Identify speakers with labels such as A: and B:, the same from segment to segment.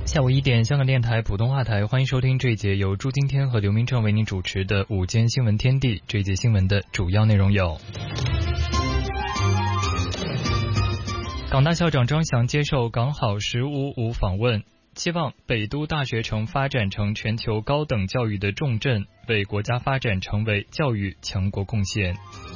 A: 下午1点，香港电台普通话台，欢迎收听这一节由朱金天和刘明正为您主持的午间新闻天地。这一节新闻的主要内容有：港大校长张翔接受港好1055访问，期望北都大学城发展成全球高等教育的重镇，为国家发展成为教育强国贡献。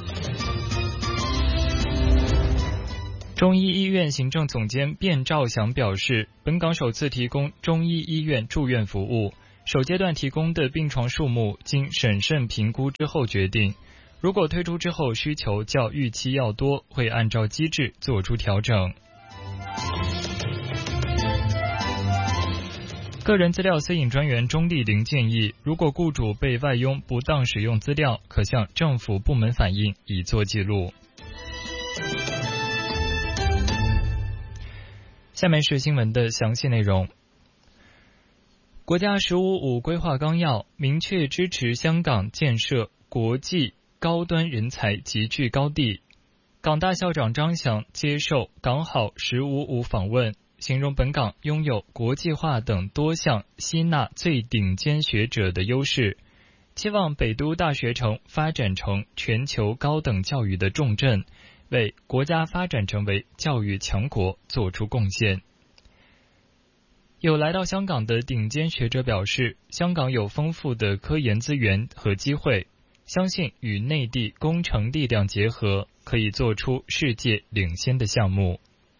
A: 中医医院行政总监卞兆祥表示，本港首次提供中医医院住院服务，首阶段提供的病床数目经审慎评估之后决定，如果推出之后需求较预期要多，会按照机制做出调整。个人资料私隐专员钟丽玲建议，如果雇主被外佣不当使用资料，可向政府部门反映，以作记录。下面是新闻的详细内容。国家“15+5”规划纲要明确支持香港建设国际高端人才集聚高地。港大校长张翔接受港好“15+5”访问，形容本港拥有国际化等多项吸纳最顶尖学者的优势，期望北都大学城发展成全球高等教育的重镇，为国家发展成为教育强国做出贡献。有来到香港的顶尖学者表示，香港有丰富的科研资源和机会，相信与内地工程力量结合，可以做出世界领先的项目。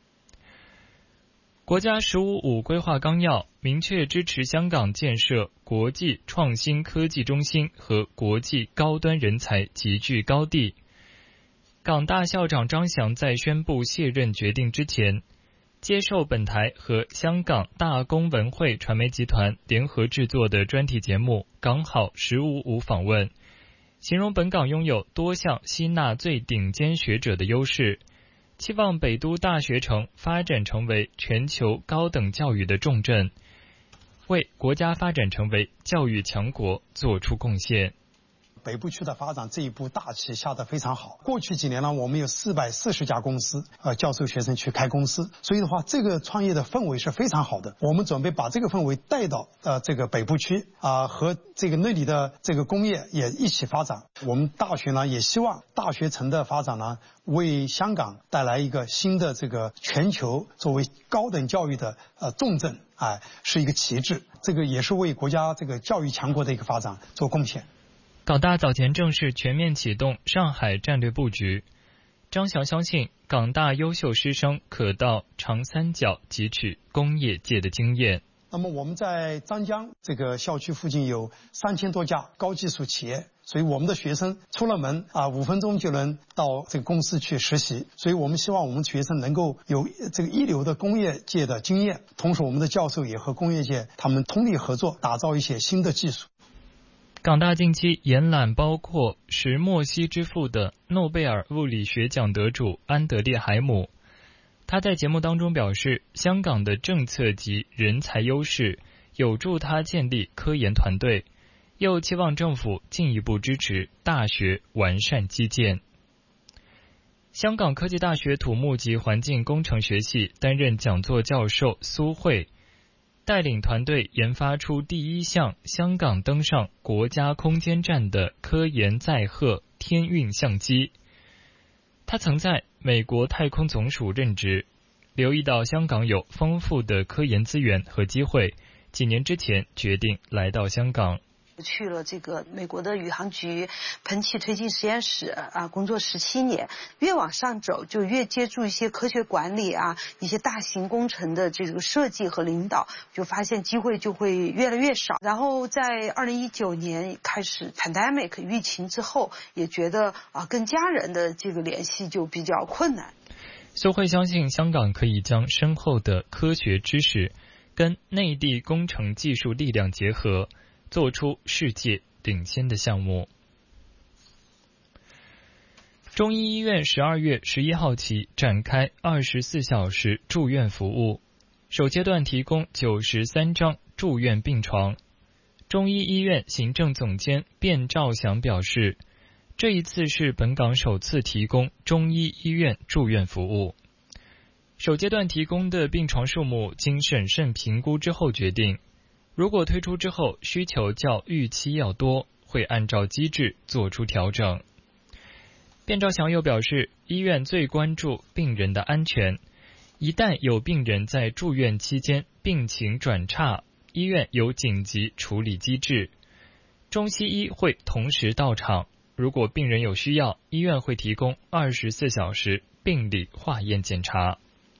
A: 国家“15+5”规划纲要明确支持香港建设国际创新科技中心和国际高端人才集聚高地。港大校长张翔在宣布卸任决定之前，接受本台和香港大公文汇传媒集团联合制作的专题节目《港好15+5》访问，形容本港拥有多项吸纳最顶尖学者的优势，期望北都大学城发展成为全球高等教育的重镇，为国家发展成为教育强国做出贡献。
B: 北部区的发展这一步大棋下得非常好。过去几年呢，我们有440家公司，教授学生去开公司，所以的话，这个创业的氛围是非常好的。我们准备把这个氛围带到这个北部区和这个内里的这个工业也一起发展。我们大学呢，也希望大学城的发展呢，为香港带来一个新的这个全球作为高等教育的重镇，是一个旗帜。这个也是为国家这个教育强国的一个发展做贡献。
A: 港大早前正式全面启动上海战略布局，张翔相信港大优秀师生可到长三角汲取工业界的经验。
B: 那么我们在张江这个校区附近有3000多家高技术企业，所以我们的学生出了门5分钟就能到这个公司去实习，所以我们希望我们学生能够有这个一流的工业界的经验，同时我们的教授也和工业界他们通力合作，打造一些新的技术。
A: 港大近期延揽包括石墨烯之父的诺贝尔物理学奖得主安德烈海姆。他在节目当中表示，香港的政策及人才优势有助他建立科研团队，又期望政府进一步支持大学完善基建。香港科技大学土木及环境工程学系担任讲座教授苏慧带领团队研发出第一项香港登上国家空间站的科研载荷天运相机。他曾在美国太空总署任职，留意到香港有丰富的科研资源和机会，几年之前决定来到香港。
C: 去了这个美国的宇航局喷气推进实验室工作17年，越往上走就越接触一些科学管理一些大型工程的这个设计和领导，就发现机会就会越来越少。然后在2019年开始 pandemic 疫情之后，也觉得跟家人的这个联系就比较困难。
A: 苏慧相信香港可以将深厚的科学知识跟内地工程技术力量结合，做出世界领先的项目。中医医院12月11号起展开24小时住院服务，首阶段提供93张住院病床。中医医院行政总监卞兆祥表示，这一次是本港首次提供中医医院住院服务。 首阶段提供的病床数目经审慎评估之后决定，如果推出之后需求较预期要多，会按照机制做出调整。卞兆祥又表示，医院最关注病人的安全，一旦有病人在住院期间病情转差，医院有紧急处理机制，中西医会同时到场，如果病人有需要，医院会提供24小时病理化验检查。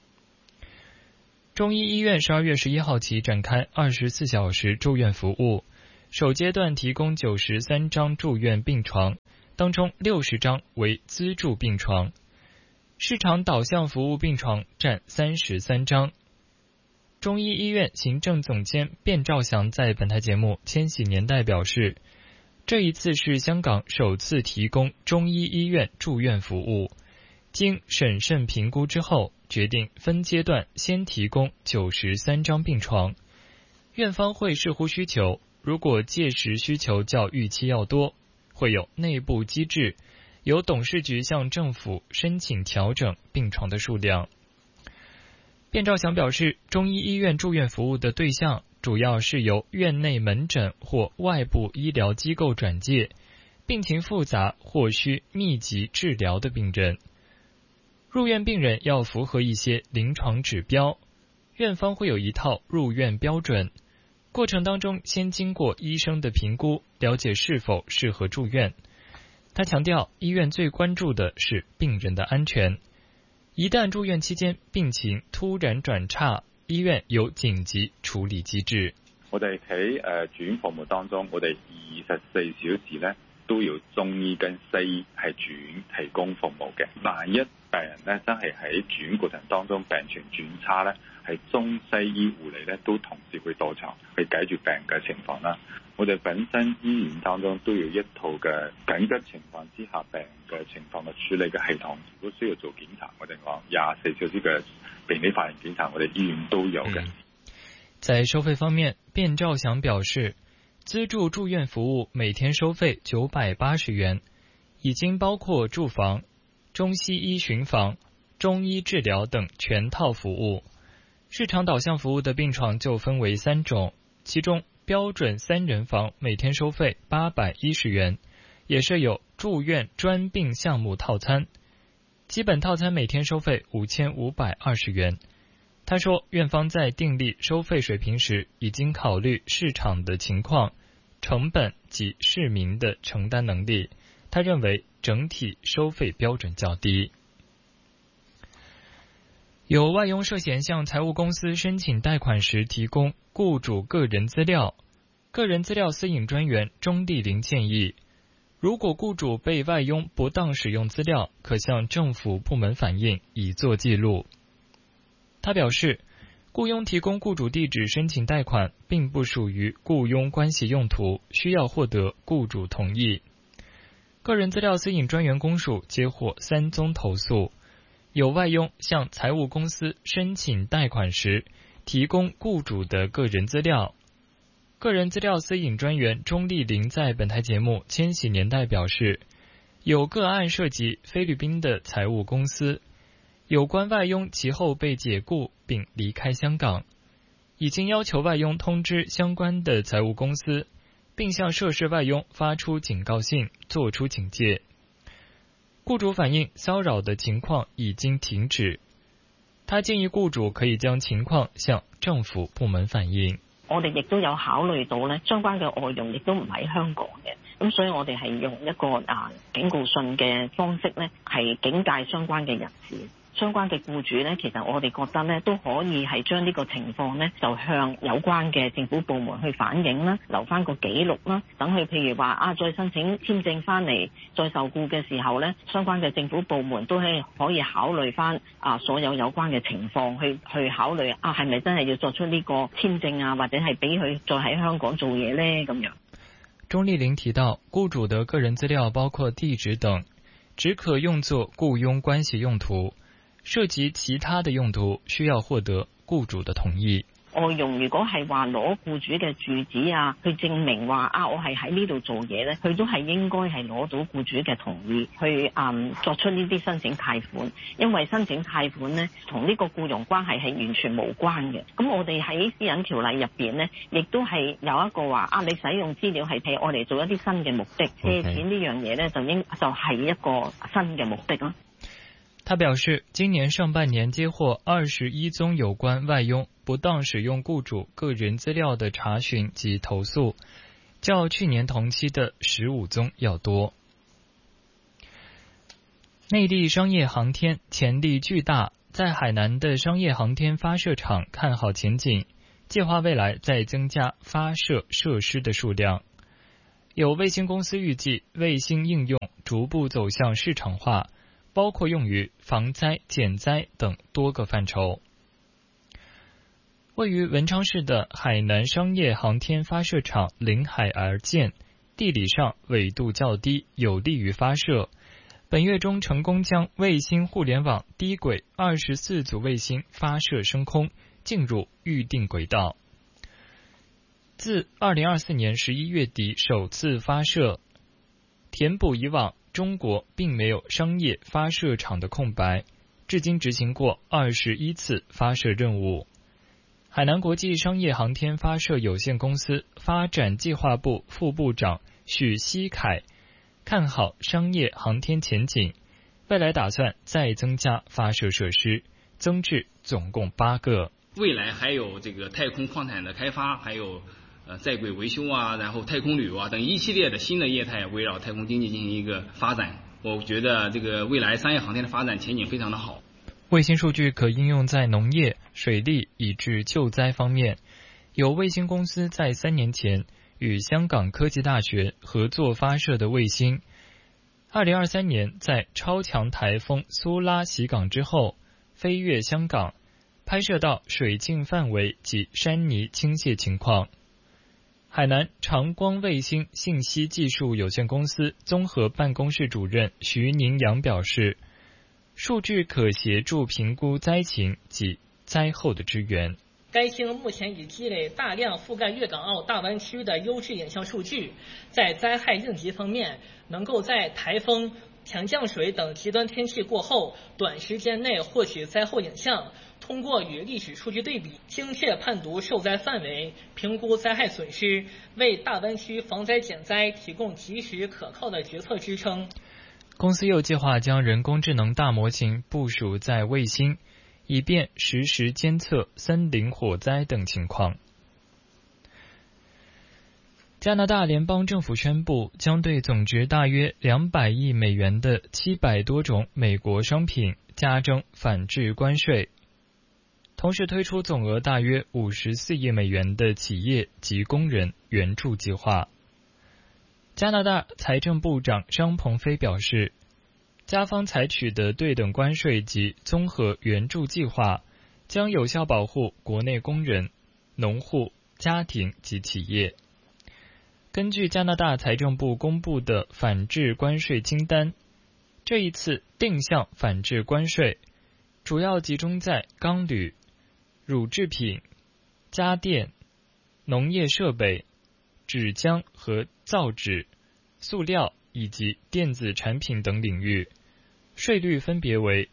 A: 中医医院12月11号起展开24小时住院服务，首阶段提供93张住院病床，当中60张为资助病床，市场导向服务病床占33张。中医医院行政总监卞兆祥在本台节目《千禧年代》表示，这一次是香港首次提供中医医院住院服务，经审慎评估之后，决定分阶段先提供93张病床，院方会视乎需求，如果届时需求较预期要多，会有内部机制，由董事局向政府申请调整病床的数量。卞兆祥表示，中医医院住院服务的对象主要是由院内门诊或外部医疗机构转介，病情复杂或需密集治疗的病人。入院病人要符合一些临床指标，院方会有一套入院标准，过程当中先经过医生的评估，了解是否适合住院。他强调，医院最关注的是病人的安全，一旦住院期間病情突然轉差，醫院有緊急處理機制。
D: 我哋喺住院服務當中，我哋24小時咧都要中醫跟西醫係住院提供服務嘅。萬一病人咧真係喺住院過程當中病情轉差咧，係中西醫護理咧都同時會到場去解決病嘅情況啦。我哋本身醫院當中都有一套嘅緊急情況之下病嘅情況嘅處理嘅系統，如果需要做檢查，我哋講24小時嘅病理化驗檢查，我哋醫院都有嘅。
A: 在收費方面，卞兆祥表示，資助住院服務每天收費980元，已經包括住房、中西醫巡房、中醫治療等全套服務。市場導向服務的病床就分為3種，其中標準3人房每天收費810元，也設有住院專病項目套餐，基本套餐每天收費5520元。他說，院方在訂立收費水平時，已經考慮市場的情況、成本及市民的承擔能力。他認為整體收費標準較低。有外傭涉嫌向財務公司申請貸款時提供雇主個人資料，個人資料私隱專員鍾麗玲建議，如果雇主被外傭不當使用資料，可向政府部門反映，以作記錄。他表示，雇傭提供雇主地址申請貸款並不屬於雇傭關係用途，需要獲得雇主同意。個人資料私隱專員公署接獲3宗投訴，有外傭向財務公司申請貸款時提供雇主的個人資料。個人資料私隱專員鍾麗玲在本台節目《千禧年代》表示，有個案涉及菲律賓的財務公司，有關外傭其後被解雇並離開香港，已經要求外傭通知相關的財務公司，並向涉事外傭發出警告信，作出警戒。雇主反映騷擾的情況已經停止，他建議雇主可以將情況向政府部門反映。
E: 我哋亦都有考慮到咧，相關嘅外傭亦都唔喺香港嘅，咁所以我哋係用一個警告信嘅方式咧，係警戒相關嘅人士。相關嘅僱主咧，其實我哋覺得咧都可以係將呢個情況咧，就向有關嘅政府部門去反映啦，留翻個記錄啦，等佢譬如話再申請簽證翻嚟再受僱嘅時候咧，相關嘅政府部門都係可以考慮翻所有關嘅情況，去考慮係咪真係要作出呢個簽證啊，或者係俾佢再喺香港做嘢咧咁樣。
A: 鍾麗玲提到，僱主的個人資料包括地址等，只可用作僱傭關係用途。涉及其他的用途，需要獲得雇主的同意。
E: 外傭如果係話攞僱主嘅住址啊，去證明話我係喺呢度做嘢咧，佢都係應該係攞到僱主嘅同意去作出呢啲申請貸款，因為申請貸款咧同呢個僱傭關係係完全無關嘅。咁我哋喺私隱條例入邊咧，亦都係有一個話你使用資料係俾我哋做一啲新嘅目的，借錢呢樣嘢咧就係一個新嘅目的咯。
A: 他表示，今年上半年接獲21宗有關外傭不當使用僱主個人資料的查詢及投訴，較去年同期的15宗要多。內地商業航天潛力巨大，在海南的商業航天發射場看好前景，計劃未來再增加發射設施的數量。有衛星公司預計，衛星應用逐步走向市場化，包括用於防災、減災等多個範疇。位於文昌市的海南商業航天發射場臨海而建，地理上緯度較低，有利於發射。本月中成功將衛星互聯網低軌24組衛星發射升空，進入預定軌道。自2024年11月底首次發射，填補以往中國並沒有商業發射場的空白，至今執行過21次發射任務。海南國際商業航天發射有限公司發展計劃部副部長許希凱看好商業航天前景，未來打算再增加發射設施，增至總共8個。
F: 未來還有這個太空礦產的開發，還有在軌維修啊，然後太空旅遊啊等一系列的新的業態圍繞太空經濟進行一個發展。我覺得這個未來商業航天的發展前景非常的好。
A: 衛星數據可應用在農業、水利以至救災方面。有衛星公司在3年前與香港科技大學合作發射的衛星，2023年在超強颱風蘇拉襲港之後，飛越香港，拍攝到水浸範圍及山泥傾瀉情況。海南長光衛星信息技術有限公司綜合辦公室主任徐寧陽表示，數據可協助評估災情及災後的支援。
G: 該星目前已積累大量覆蓋粵港澳大灣區的優質影像數據，在災害應急方面，能夠在颱風、強降水等極端天氣過後，短時間內獲取災後影像，通過與歷史數據對比，精確判讀受災範圍，評估災害損失，為大灣區防災減災提供及時可靠的決策支撐。
A: 公司又計劃將人工智能大模型部署在衛星，以便實時監測森林火災等情況。加拿大聯邦政府宣布，將對總值大約200億美元的700多種美國商品加徵反制關稅，同時推出總額大約54億美元的企業及工人援助計劃。加拿大財政部長張鵬飛表示，加方採取的對等關稅及綜合援助計劃將有效保護國內工人、農戶、家庭及企業。根據加拿大財政部公布的反制關稅清單，這一次定向反制關稅主要集中在鋼鋁、乳製品、家電、農業設備、紙漿和造紙、塑料以及電子產品等領域，稅率分別為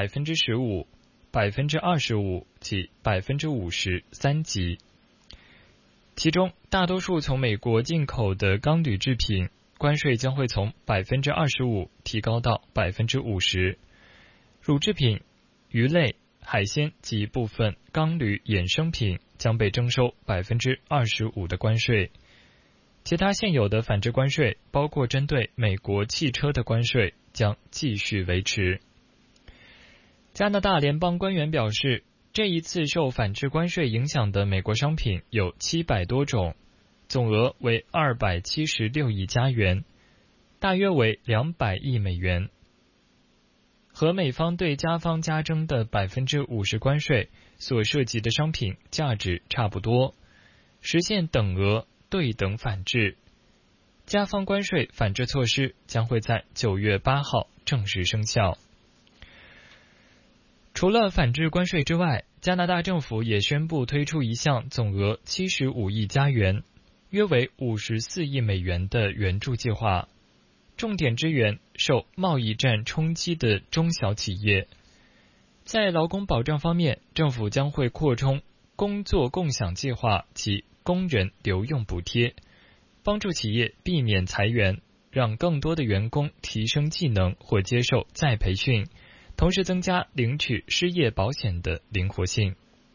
A: 15%、25% 及 50% 3級。其中大多數從美國進口的鋼鋁製品，關稅將會從 25% 提高到 50%。乳製品、魚類、海鮮及部分鋼鋁衍生品將被徵收 25% 的關稅。其他現有的反制關稅，包括針對美國汽車的關稅，將繼續維持。加拿大聯邦官員表示，這一次受反制關稅影響的美國商品有700多種，總額為276億加元，大約為200億美元。和美方對加方加徵的 50% 關稅所涉及的商品價值差不多，實現等額對等反制。加方關稅反制措施將會在9月8號正式生效。除了反制關稅之外， 加拿大政府也宣布推出一项总额75亿加元，约为54亿美元的援助计划，重点支援受贸易战冲击的中小企业。在劳工保障方面，政府将会扩充工作共享计划及工人留用补贴，帮助企业避免裁员，让更多的员工提升技能或接受再培训，同时增加领取失业保险的灵活性。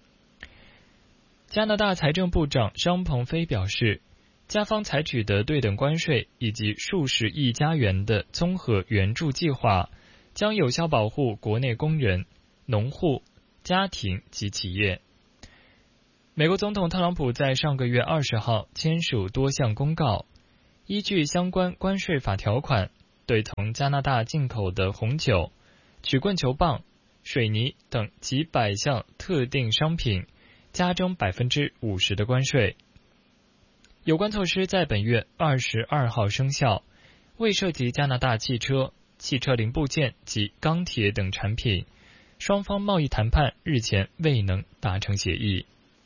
A: 加拿大财政部长商鹏飞表示，加方采取的对等关税以及数十亿加元的综合援助计划，将有效保护国内工人、农户、家庭及企业。美国总统特朗普在上个月20号签署多项公告，依据相关关税法条款，对从加拿大进口的红酒、曲棍球棒、水泥等几百项特定商品加征 50% 的关税。有关措施在本月22号生效，未涉及加拿大汽车、汽车零部件及钢铁等产品。双方贸易谈判日前未能达成协议。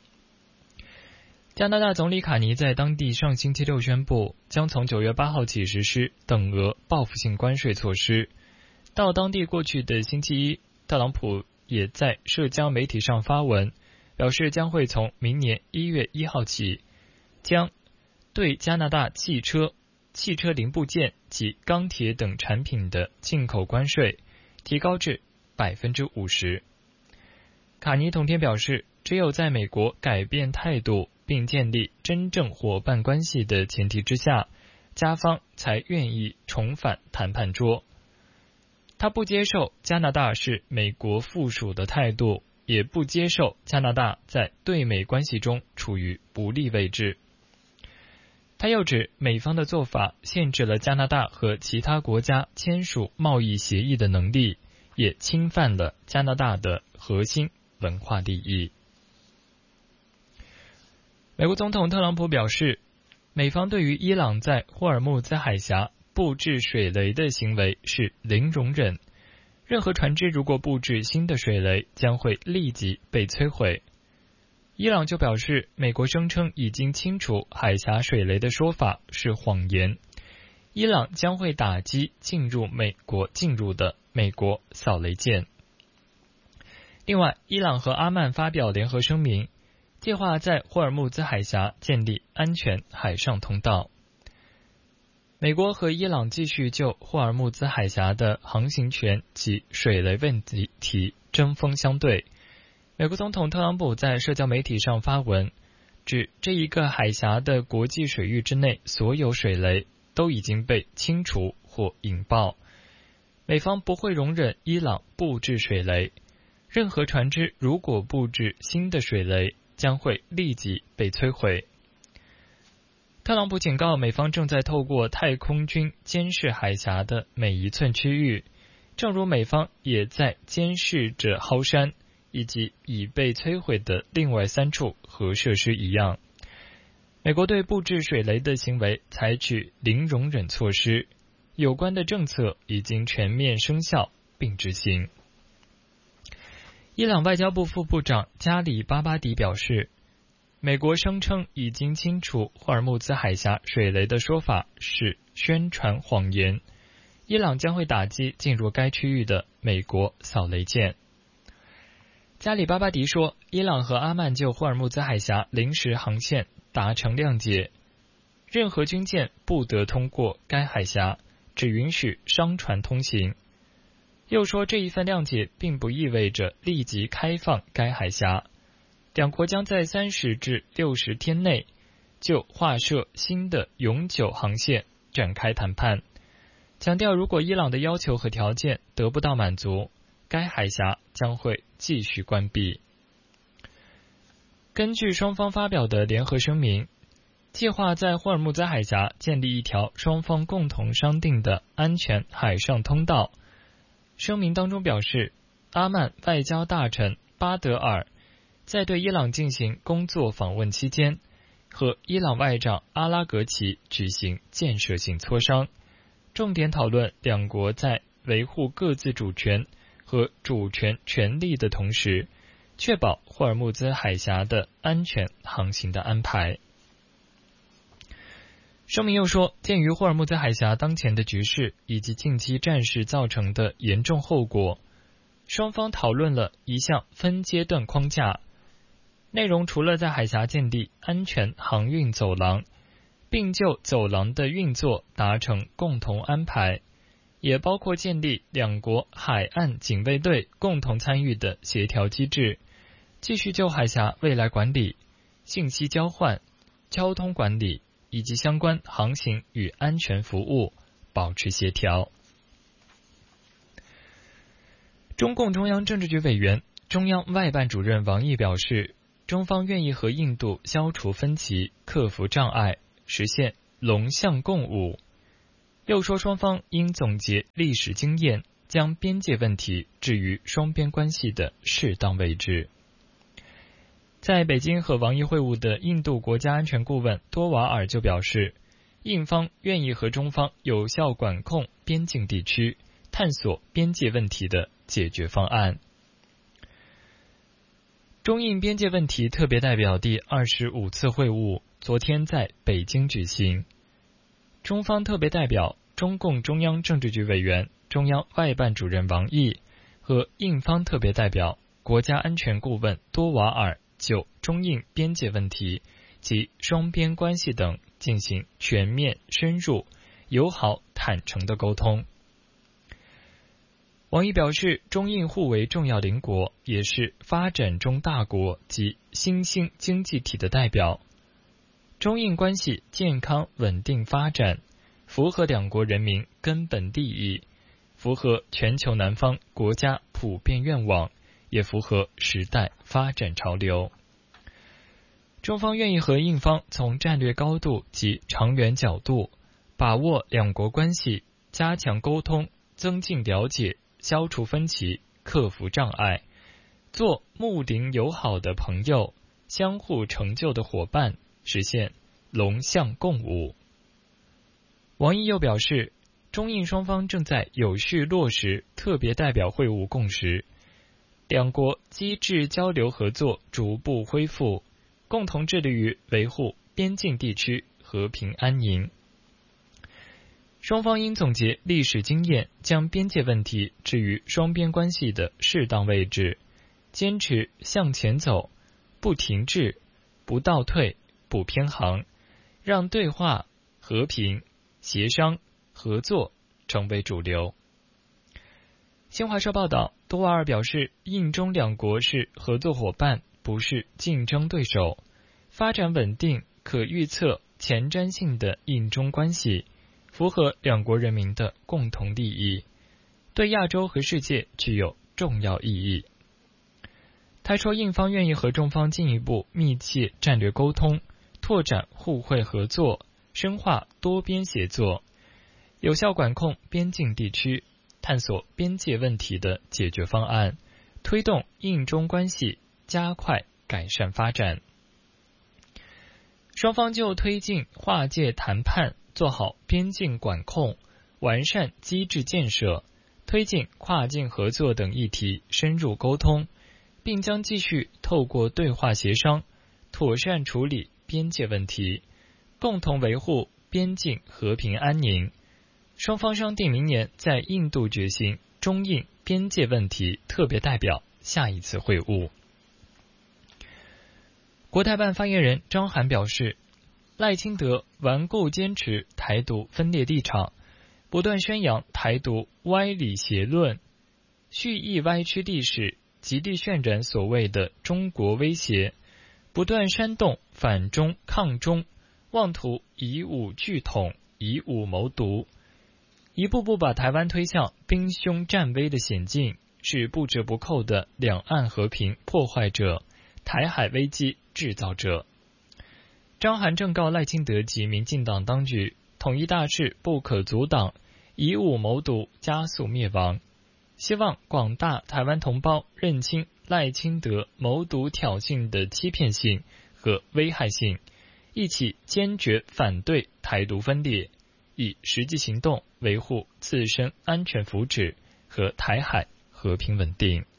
A: 加拿大总理卡尼在当地上星期六宣布，将从9月8号起实施等额报复性关税措施。到当地过去的星期一，特朗普也在社交媒体上发文，表示将会从明年1月1号起，将对加拿大汽车、汽车零部件及钢铁等产品的进口关税提高至 50%。 卡尼同天表示，只有在美国改变态度并建立真正伙伴关系的前提之下，加方才愿意重返谈判桌。他不接受加拿大是美国附属的态度，也不接受加拿大在对美关系中处于不利位置。他又指，美方的做法限制了加拿大和其他国家签署贸易协议的能力，也侵犯了加拿大的核心文化利益。美国总统特朗普表示，美方对于伊朗在霍尔木兹海峡布置水雷的行为是零容忍，任何船只如果布置新的水雷，将会立即被摧毁。伊朗就表示，美国声称已经清除海峡水雷的说法是谎言，伊朗将会打击进入美国进入的美国扫雷舰。另外，伊朗和阿曼发表联合声明，计划在霍尔木兹海峡建立安全海上通道。美国和伊朗继续就霍尔木兹海峡的航行权及水雷问题针锋相对。美国总统特朗普在社交媒体上发文，指这一个海峡的国际水域之内所有水雷都已经被清除或引爆，美方不会容忍伊朗布置水雷，任何船只如果布置新的水雷，将会立即被摧毁。特朗普警告，美方正在透过太空军监视海峡的每一寸区域，正如美方也在监视着蒿山以及已被摧毁的另外3处核设施一样。美国对布置水雷的行为采取零容忍措施，有关的政策已经全面生效并执行。伊朗外交部副部长加里巴巴迪表示，美国声称已经清除霍尔木兹海峡水雷的说法是宣传谎言，伊朗将会打击进入该区域的美国扫雷舰。加里巴巴迪说，伊朗和阿曼就霍尔木兹海峡临时航线达成谅解，任何军舰不得通过该海峡，只允许商船通行。又说，这一份谅解并不意味着立即开放该海峡，两国将在30至60天内就划设新的永久航线展开谈判，强调如果伊朗的要求和条件得不到满足，该海峡将会继续关闭。根据双方发表的联合声明，计划在霍尔木兹海峡建立一条双方共同商定的安全海上通道。声明当中表示，阿曼外交大臣巴德尔在对伊朗进行工作访问期间，和伊朗外长阿拉格齐举行建设性磋商，重点讨论两国在维护各自主权和主权权利的同时， 确保霍尔木兹海峡的安全航行的安排。声明又说，鉴于霍尔木兹海峡当前的局势以及近期战事造成的严重后果，双方讨论了一项分阶段框架，内容除了在海峡建立安全航运走廊，并就走廊的运作达成共同安排，也包括建立两国海岸警卫队共同参与的协调机制，继续就海峡未来管理、信息交换、交通管理以及相关航行与安全服务保持协调。中共中央政治局委员、中央外办主任王毅表示，中方愿意和印度消除分歧，克服障碍，实现龙象共舞。又说，双方应总结历史经验，将边界问题置于双边关系的适当位置。在北京和王毅会晤的印度国家安全顾问多瓦尔就表示，印方愿意和中方有效管控边境地区，探索边界问题的解决方案。中印边界问题特别代表第25次会晤昨天在北京举行，中方特别代表、中共中央政治局委员、中央外办主任王毅和印方特别代表、国家安全顾问多瓦尔就中印边界问题及双边关系等进行全面、深入、友好、坦诚的沟通。王毅表示，中印互为重要邻国，也是发展中大国及新兴经济体的代表。中印关系健康稳定发展，符合两国人民根本利益，符合全球南方国家普遍愿望，也符合时代发展潮流。中方愿意和印方从战略高度及长远角度，把握两国关系，加强沟通，增进了解，消除分歧，克服障碍，做睦邻友好的朋友，相互成就的伙伴，实现龙象共舞。王毅又表示，中印双方正在有序落实特别代表会晤共识，两国机制交流合作逐步恢复，共同致力于维护边境地区和平安宁。双方应总结历史经验，将边界问题置于双边关系的适当位置，坚持向前走，不停滞，不倒退，不偏航，让对话、和平、协商、合作成为主流。新华社报道，多瓦尔表示，印中两国是合作伙伴，不是竞争对手，发展稳定、可预测、前瞻性的印中关系符合两国人民的共同利益，对亚洲和世界具有重要意义。他说，印方愿意和中方进一步密切战略沟通，拓展互惠合作，深化多边协作，有效管控边境地区，探索边界问题的解决方案，推动印中关系加快改善发展。双方就推进划界谈判，做好边境管控，完善机制建设，推进跨境合作等议题深入沟通，并将继续透过对话协商，妥善处理边界问题，共同维护边境和平安宁。双方商定明年在印度举行中印边界问题特别代表下一次会晤。国台办发言人张涵表示，赖清德顽固坚持台独分裂立场，不断宣扬台独歪理邪论，蓄意歪曲历史，极力渲染所谓的中国威胁，不断煽动反中抗中，妄图以武拒统，以武谋独，一步步把台湾推向兵凶战危的险境，是不折不扣的两岸和平破坏者，台海危机制造者。张涵正告赖清德及民进党当局，统一大势不可阻挡，以武谋独，加速灭亡。希望广大台湾同胞认清赖清德谋独挑衅的欺骗性和危害性，一起坚决反对台独分裂，以实际行动维护自身安全福祉和台海和平稳定。